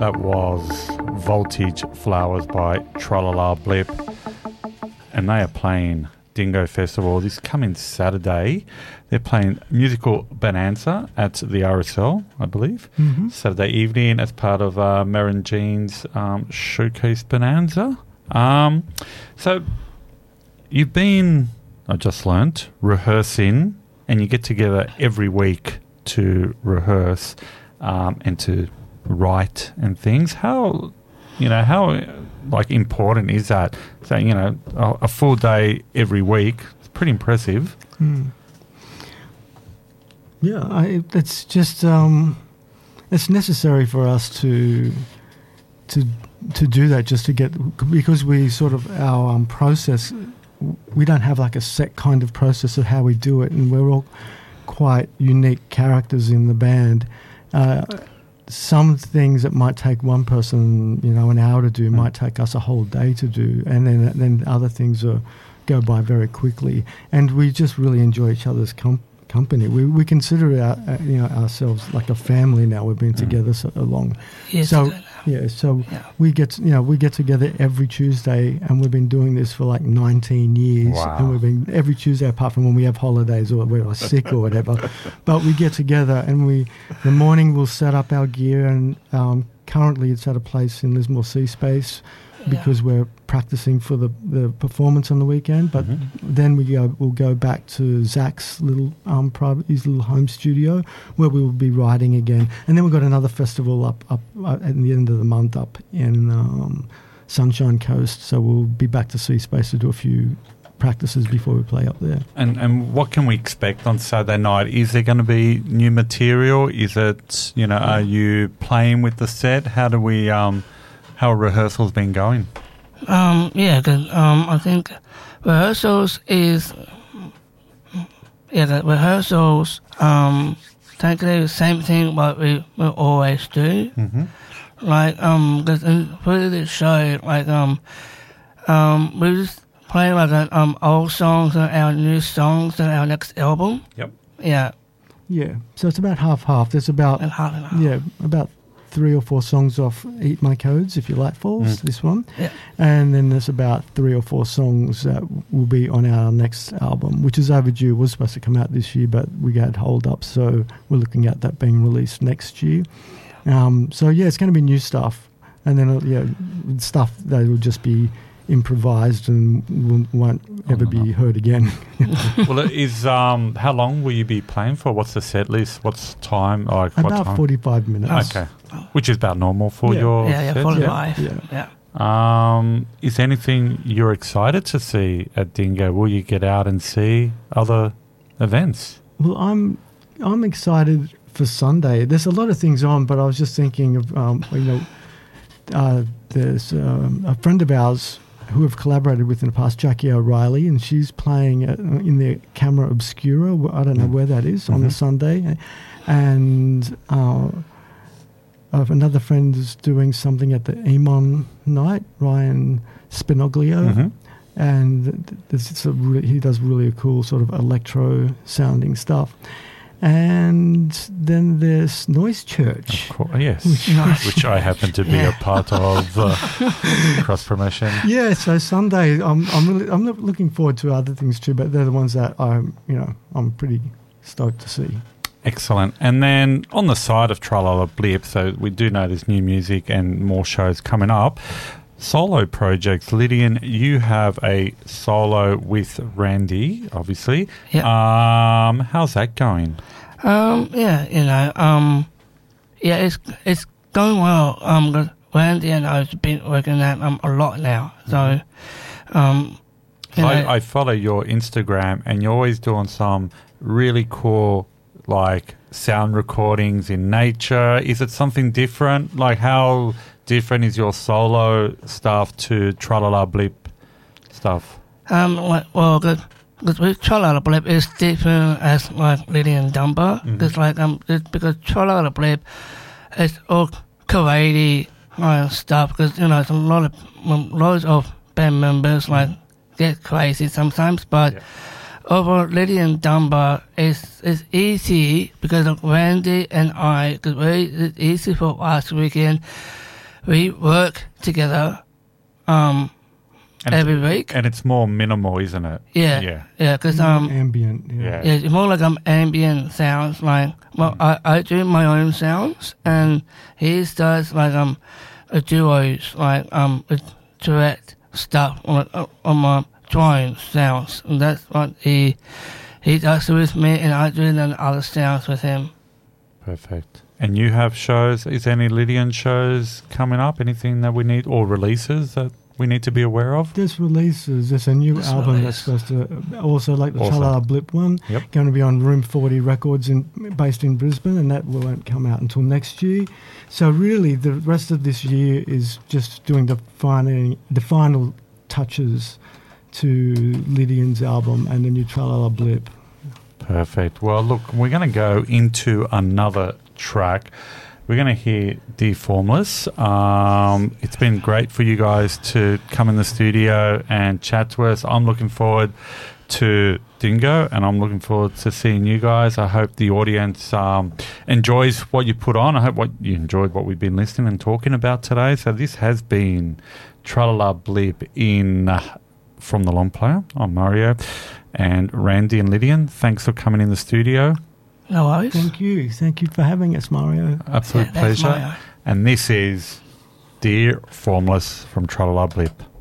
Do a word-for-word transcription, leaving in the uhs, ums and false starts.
That was Voltage Flowers by Tralala Blip, and they are playing Dingo Festival this coming Saturday. They're playing Musical Bonanza at the R S L, I believe, mm-hmm. Saturday evening as part of uh, Marin Jean's um, Showcase Bonanza. Um, so you've been, I just learnt, rehearsing, and you get together every week to rehearse um, and to write and things. How, you know, how like important is that? So, you know, a, a full day every week. It's pretty impressive. Mm. Yeah, I, it's just um, it's necessary for us to to to do that, just to get, because we sort of our um, process. We don't have like a set kind of process of how we do it, and we're all quite unique characters in the band. Uh, some things that might take one person, you know, an hour to do, mm. might take us a whole day to do, and then then other things are, go by very quickly. And we just really enjoy each other's com- company. We we consider our, uh, you know, ourselves like a family now. We've been mm. together so long. Yes, so yeah, so yeah. we get you know we get together every Tuesday, and we've been doing this for like nineteen years. Wow. And we've been every Tuesday apart from when we have holidays or we're sick or whatever. But we get together, and we the morning we'll set up our gear, and um, currently it's at a place in Lismore Sea Space because yeah. we're practicing for the, the performance on the weekend. But mm-hmm. then we go we'll go back to Zach's little um private his little home studio where we will be writing again. And then we've got another festival up up uh, at the end of the month up in um, Sunshine Coast. So we'll be back to Sea Space to do a few practices before we play up there. And and what can we expect on Saturday night? Is there going to be new material? Is it, you know, are you playing with the set? How do we um how are rehearsals been going? Um, yeah, cause, um, I think rehearsals is yeah, the rehearsals um technically the same thing what we, we always do. Mm-hmm. Like um, cause for the show, like um, um, we just play like um old songs and our new songs and our next album. Yep. Yeah. Yeah. So it's about half half. There's about And half and half. yeah about. three or four songs off Eat My Codes, If Your Light Falls, mm. this one. Yeah. And then there's about three or four songs that will be on our next album, which is overdue. It was supposed to come out this year, but we had hold up, so we're looking at that being released next year. Um, so, yeah, it's going to be new stuff. And then, uh, yeah, stuff that will just be improvised and will, won't ever be heard again. Well, it is um, how long will you be playing for? What's the set list? What's time? Like, about what time? forty-five minutes. Okay, which is about normal for yeah. your Yeah, yeah, set? forty-five. Yeah. Yeah. yeah. Um, is there anything you're excited to see at Dingo? Will you get out and see other events? Well, I'm I'm excited for Sunday. There's a lot of things on, but I was just thinking of um, you know, uh, there's um, a friend of ours who have collaborated with in the past, Jackie O'Reilly, and she's playing at, in the Camera Obscura. I don't know where that is, mm-hmm. on the Sunday. And uh, another friend is doing something at the Emon night, Ryan Spinoglio. Mm-hmm. And there's it's a really, he does really cool sort of electro-sounding stuff. And then there's Noise Church. Of course, yes, Which, which I happen to be yeah. a part of. Uh, cross promotion. Yeah, so Sunday, I'm I'm really I'm looking forward to other things too, but they're the ones that I'm you know I'm pretty stoked to see. Excellent. And then on the side of Tralala Blip, so we do know there's new music and more shows coming up. Solo projects. Lydian, you have a solo with Randy, obviously. Yeah. Um, how's that going? Um, yeah, you know, um, yeah, it's it's going well. Um, 'cause Randy and I've been working at um a lot now, so um, you know, I, I follow your Instagram, and you're always doing some really cool, like, sound recordings in nature. Is it something different? Like, how different is your solo stuff to Tralala Blip stuff? Um, like, well, because with Tralala Blip is different as like Lydian Dumper. Because mm-hmm. like um, it's because Tralala Blip is all karate kind of stuff. Because you know, it's a lot of um, loads of band members like get crazy sometimes, but. Yeah. Over Lydian Dumper is is easy because of Randy and I. Because it's easy for us. We can we work together um, And every week. And it's more minimal, isn't it? Yeah, Yeah. yeah, because um, ambient. Yeah. Yeah. yeah, it's more like um ambient sounds. Like, well, I, I do my own sounds, and he does like um a duos, like um a direct stuff on on my drawing sounds, and that's what he he does with me, and I do the other sounds with him. Perfect. And you have shows? Is there any Lydian shows coming up? Anything that we need, or releases that we need to be aware of? There's releases. There's a new There's album release. that's supposed to also like the Awesome. Chalala Blip one. Yep. Going to be on Room forty Records in based in Brisbane, and that won't come out until next year. So really, the rest of this year is just doing the final the final touches to Lydian's album and the new Chalala Blip. Perfect. Well, look, we're going to go into another track. We're going to hear Deformless. Um, it's been great for you guys to come in the studio and chat to us. I'm looking forward to Dingo, and I'm looking forward to seeing you guys. I hope the audience um, enjoys what you put on. I hope what you enjoyed what we've been listening and talking about today. So this has been Tralala Blip in uh, From the Long Player. I'm Mario. And Randy and Lydian, thanks for coming in the studio. No worries. Thank you. Thank you for having us, Mario. Absolute Yeah, thanks, pleasure. Mario. And this is Dear Formless from Tralala Blip.